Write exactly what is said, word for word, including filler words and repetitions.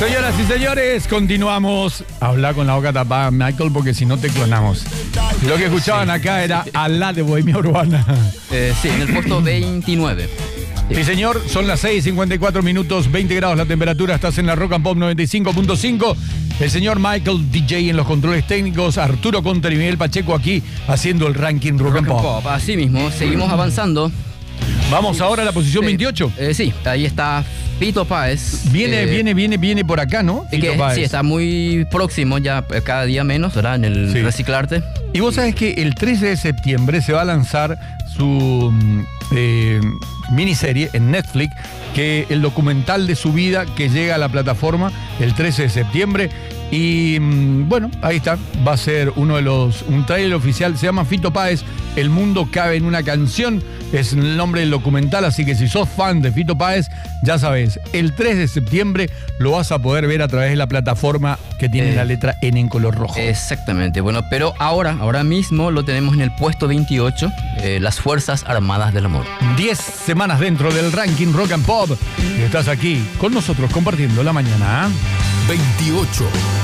Señoras y señores, continuamos. Habla con la boca tapada, Michael, porque si no te clonamos. Lo que escuchaban sí, acá era Alá de Bohemia Urbana. Eh, sí, en el puesto veintinueve. Sí. sí, señor, son las seis, cincuenta y cuatro minutos, veinte grados la temperatura. Estás en la Rock and Pop noventa y cinco punto cinco. El señor Michael, D J en los controles técnicos, Arturo Conter y Miguel Pacheco aquí haciendo el ranking Rock, rock and Pop. pop. Así mismo, seguimos avanzando. Vamos ahora a la posición sí. veintiocho. Eh, sí, ahí está Fito Páez. Viene, eh, viene, viene, viene por acá, ¿no? Fito que, Páez. Sí, está muy próximo, ya cada día menos, ¿verdad? En el sí. Reciclarte. Y vos sabés que el trece de septiembre se va a lanzar su eh, miniserie en Netflix, que el documental de su vida que llega a la plataforma el trece de septiembre. Y bueno, ahí está, va a ser uno de los, un tráiler oficial, se llama Fito Páez, El mundo cabe en una canción, es el nombre del documental, así que si sos fan de Fito Páez, ya sabes, el tres de septiembre lo vas a poder ver a través de la plataforma que tiene eh, la letra N en color rojo. Exactamente, bueno, pero ahora, ahora mismo lo tenemos en el puesto veintiocho, eh, las Fuerzas Armadas del Amor. diez semanas dentro del ranking Rock and Pop, y estás aquí con nosotros compartiendo la mañana. veintiocho.